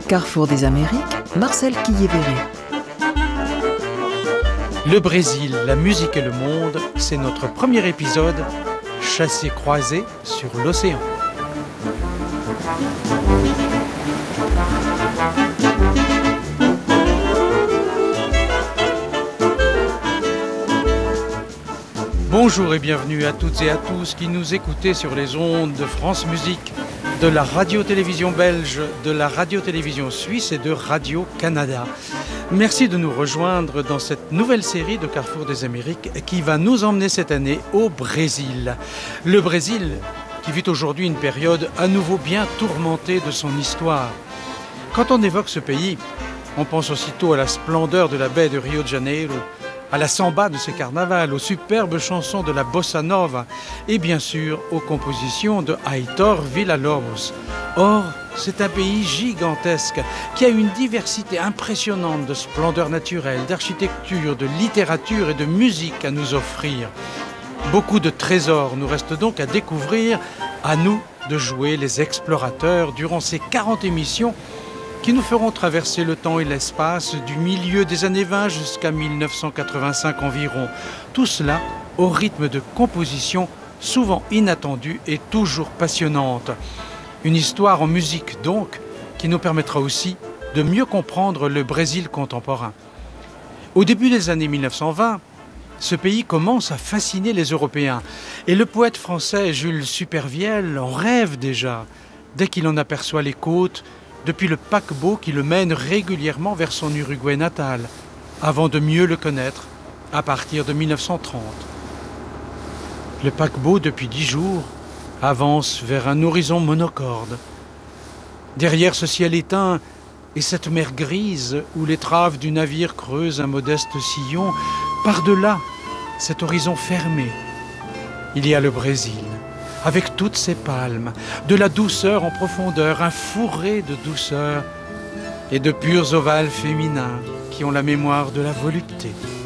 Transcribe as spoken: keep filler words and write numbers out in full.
Carrefour des Amériques, Marcel Quillévéré. Le Brésil, la musique et le monde, c'est notre premier épisode, chassé-croisé sur l'océan. Bonjour et bienvenue à toutes et à tous qui nous écoutez sur les ondes de France Musique, de la radio-télévision belge, de la radio-télévision suisse et de Radio-Canada. Merci de nous rejoindre dans cette nouvelle série de Carrefour des Amériques qui va nous emmener cette année au Brésil. Le Brésil qui vit aujourd'hui une période à nouveau bien tourmentée de son histoire. Quand on évoque ce pays, on pense aussitôt à la splendeur de la baie de Rio de Janeiro, à la samba de ses carnavals, aux superbes chansons de la bossa nova et bien sûr aux compositions de Heitor Villa-Lobos. Or, c'est un pays gigantesque qui a une diversité impressionnante de splendeur naturelle, d'architecture, de littérature et de musique à nous offrir. Beaucoup de trésors nous restent donc à découvrir, à nous de jouer les explorateurs durant ces quarante émissions qui nous feront traverser le temps et l'espace du milieu des années vingt jusqu'à mille neuf cent quatre-vingt-cinq environ. Tout cela au rythme de compositions souvent inattendues et toujours passionnantes. Une histoire en musique donc, qui nous permettra aussi de mieux comprendre le Brésil contemporain. Au début des années mille neuf cent vingt, ce pays commence à fasciner les Européens. Et le poète français Jules Supervielle en rêve déjà, dès qu'il en aperçoit les côtes, depuis le paquebot qui le mène régulièrement vers son Uruguay natal, avant de mieux le connaître à partir de mille neuf cent trente. Le paquebot, depuis dix jours, avance vers un horizon monocorde. Derrière ce ciel éteint et cette mer grise où l'étrave du navire creuse un modeste sillon, par-delà cet horizon fermé, il y a le Brésil. Avec toutes ses palmes, de la douceur en profondeur, un fourré de douceur et de purs ovales féminins qui ont la mémoire de la volupté.